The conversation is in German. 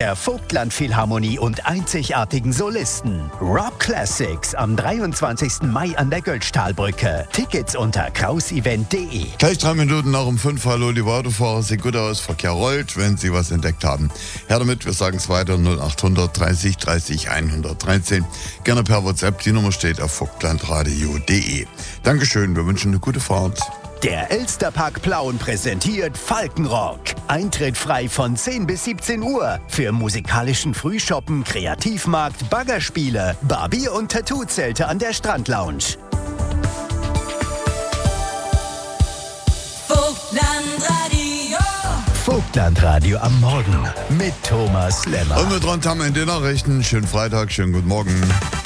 der Vogtland Philharmonie und einzigartigen Solisten. Rock Classics am 23. Mai an der Götztalbrücke. Tickets unter krausevent.de. Gleich 3 Minuten nach um 5. Hallo, liebe Autofahrer, sieht gut aus, Verkehr rollt, wenn Sie was entdeckt haben. Her damit, wir sagen es weiter, 0800 30 30 113. Gerne per WhatsApp, die Nummer steht auf vogtlandradio.de. Dankeschön, wir wünschen eine gute Fahrt. Der Elsterpark Plauen präsentiert Falkenrock. Eintritt frei von 10 bis 17 Uhr. Für musikalischen Frühschoppen, Kreativmarkt, Baggerspiele, Barbier- und Tattoo-Zelte an der Strandlounge. Vogtlandradio. Vogtlandradio am Morgen mit Thomas Lemmer. Und wir dran haben in den Nachrichten. Schönen Freitag, schönen guten Morgen.